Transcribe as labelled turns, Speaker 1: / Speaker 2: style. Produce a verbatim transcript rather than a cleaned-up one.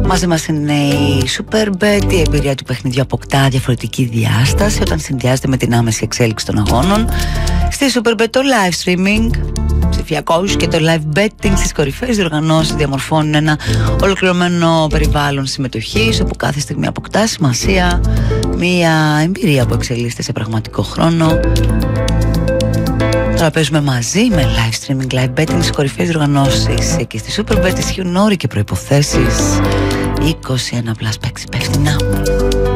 Speaker 1: Μαζί μας είναι η Superbet. Η εμπειρία του παιχνιδιού αποκτά διαφορετική διάσταση όταν συνδυάζεται με την άμεση εξέλιξη των αγώνων. Στη Superbet το live streaming ψηφιακός και το live betting στις κορυφαίες διοργανώσεις διαμορφώνουν ένα ολοκληρωμένο περιβάλλον συμμετοχής, όπου κάθε στιγμή αποκτά σημασία μια εμπειρία που εξελίσσεται σε πραγματικό χρόνο. Τώρα παίζουμε μαζί με live streaming, live betting στις κορυφαίες διοργανώσεις και στη Superbet ισχύουν όροι και προϋποθέσεις. είκοσι ένα πλας, παίξει υπεύθυνα.